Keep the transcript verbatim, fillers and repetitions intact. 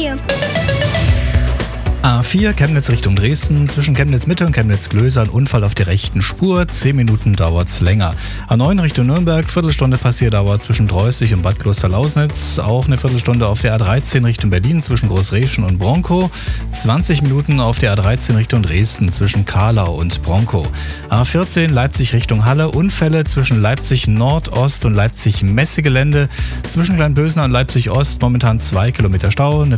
vier. A vier Chemnitz Richtung Dresden, zwischen Chemnitz Mitte und Chemnitz Klöser ein Unfall auf der rechten Spur, zehn Minuten dauert's länger. A neun Richtung Nürnberg, Viertelstunde Passierdauer zwischen Dreußig und Bad Kloster-Lausnitz, auch eine Viertelstunde auf der A dreizehn Richtung Berlin zwischen Großreschen und Bronkow, zwanzig Minuten auf der A dreizehn Richtung Dresden zwischen Kahlau und Bronkow. A vierzehn Leipzig Richtung Halle, Unfälle zwischen Leipzig Nordost und Leipzig Messegelände, zwischen Kleinbösner und Leipzig Ost momentan zwei Kilometer Stau, eine